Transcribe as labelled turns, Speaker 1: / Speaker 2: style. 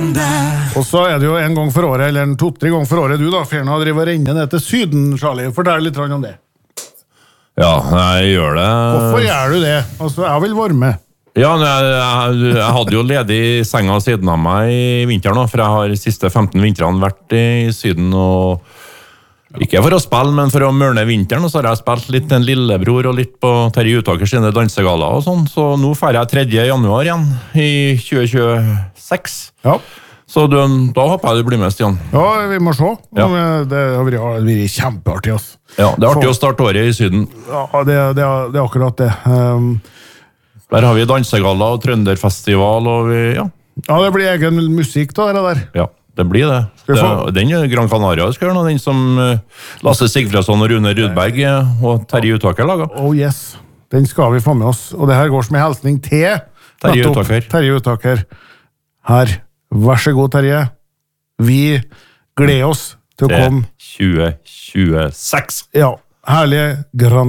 Speaker 1: Og så det jo en gang for året, eller 2-3 ganger for året, du da, Fjerna, driver og renner ned til Syden, Charlie. Fortell litt om det.
Speaker 2: Ja, jeg gjør det.
Speaker 1: Hvorfor gjør du det? Altså, jeg vil være med.
Speaker 2: Ja, jeg hadde jo ledig senga siden av meg i vinteren, for jeg har de siste 15 vintrene vært i Syden, og ikke for å spille, men for å mørne vinteren, og så har jeg spilt litt en lillebror og litt på Terje Utaker sine dansegala og sånn, så nå fer jeg 3. januar igjen i 2026.
Speaker 1: Ja.
Speaker 2: Så da håper jeg du blir med, Stian.
Speaker 1: Ja, vi må se.
Speaker 2: Ja.
Speaker 1: Det har vært kjempeartig, altså.
Speaker 2: Ja, det artig å starte året i Syden.
Speaker 1: Ja, det er akkurat det.
Speaker 2: Der har vi dansegala og Trønderfestival, og
Speaker 1: Ja, det blir egen musikk da, det der.
Speaker 2: Ja, det blir det. Den Gran Canaria skal gjøre noe, den som Lasse Sigfredsson og Rune Rudberg og Terje Utaker laget.
Speaker 1: Oh yes, den skal vi få med oss. Og det her går som en hilsning til
Speaker 2: Terje Utaker.
Speaker 1: Terje Utaker. Her, vær så god, Terje. Vi gleder oss til å komme.
Speaker 2: 2026.
Speaker 1: Ja, herlige Gran